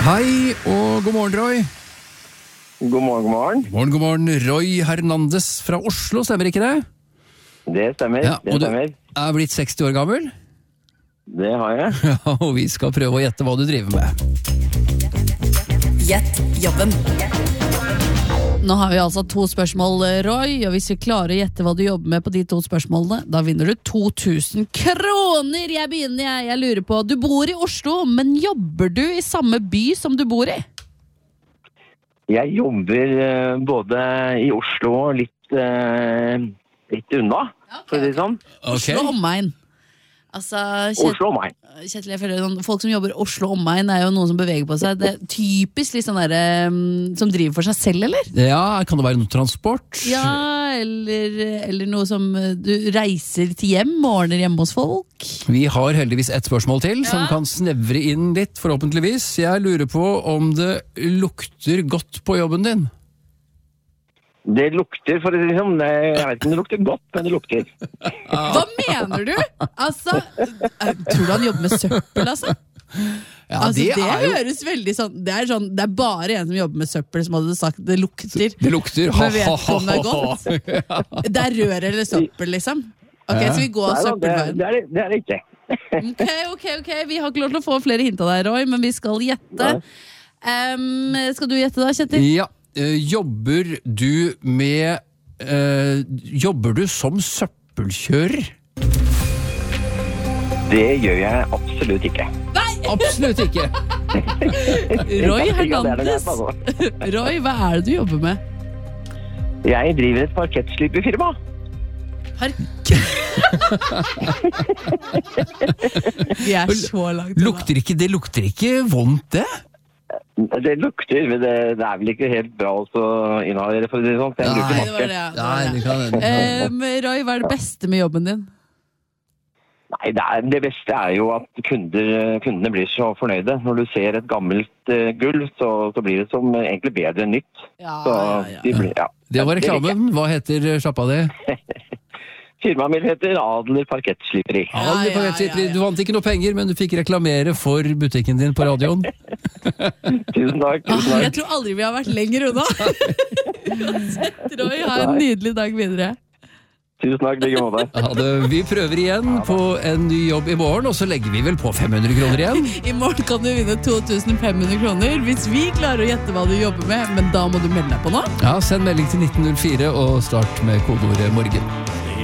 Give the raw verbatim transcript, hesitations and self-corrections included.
Hei og god morgen, Roy. God morgen, god morgen. God morgen, god morgen. Roy Hernandez fra Oslo, stemmer ikke det? Det stemmer, Ja, det og du stemmer. er blitt seksti år gammel? Det har jeg. Ja, og vi skal prøve å gjette hva du driver med. Gjett jobben. Nå har vi altså to spørsmål, Roy, og hvis vi klarer å gjette hva du jobber med på de to spørsmålene, da vinner du to tusen kroner. Jeg begynner, jeg, jeg lurer på, du bor i Oslo, men jobber du i samme by som du bor i? Jeg jobber eh, både i Oslo og litt, eh, litt unna, for å si det sånn. Oslo omegn. Altså, Kjet- Oslo og meg. Kjetil, jeg føler sånn, folk som jobber i Oslo omegn er jo noen som beveger på seg. Det er typisk litt sånn der, um, som driver for seg selv, eller? Ja, kan det være noe transport? Ja, eller, eller noe som uh, du reiser til hjem og ordner hjemme hos folk. Vi har heldigvis ett spørsmål til, som Ja. kan snevre inn litt, forhåpentligvis. Jeg lurer på om det lukter godt på jobben din. Det lukter, for å si det sånn, det- jeg vet ikke om det lukter godt, men det lukter. Hva mener du? Altså, uh, tror du han jobber med søppel, altså? Ja, altså det, er jo... høres veldig sånn det, er sånn det er bare en som jobber med søppel som hadde sagt det lukter. Det lukter. Men vet ikke om det er godt. Det er rør eller søppel, liksom. Ok, Ja. så vi går Nei, da, det, søppelveien. det, er, det er det ikke. Ok, ok, ok. Vi har ikke lov til å få flere hint av deg, Roy, men vi skal gjette. Um, skal du gjette da, Kjetil? Ja, eh, jobber du med eh, Jobber du som søppelkjører? Det gjør jeg absolutt ikke. Absolutt ikke. Roy Ja, det er det Hernandez. altså. Roy, hva er det du jobber med? Jeg driver et parkettsliperfirma. Vi er så langt unna. Lukter ikke, det lukter ikke vondt, det? Det lukter, men det, det er vel ikke helt bra også inhalere, for å si det sånn. Så jeg Nei, bruker Det var maske. det, ja. Det Nei, var det det. kan hende. Um, Roy, hva er det beste med jobben din? Nei, det, er, det beste er jo at kunder, kundene blir så fornøyde. Når du ser et gammelt uh, gull, så, så blir det som egentlig bedre enn nytt. Ja, Så ja, ja. de blir, ja. Det var liker jeg. reklamen. Hva heter sjappa di? Firmaet mitt heter Adler Parkettsliperi. Ja, Ja, ja, ja, ja. Du vant ikke noe penger, men du fikk reklamere for butikken din på radioen. Tusen takk, Ah, tusen jeg takk. tror aldri vi har vært lenger unna. Uansett, Roy, ha en nydelig dag videre. Tusen takk, like måte. Ja, det, vi prøver igjen på en ny jobb i morgen, og så legger vi vel på fem hundre kroner igjen. I morgen kan du vinne to tusen fem hundre kroner hvis vi klarer å gjette hva du jobber med, men da må du melde deg på nå. Ja, send melding til nitten null fire og start med kodeordet morgen.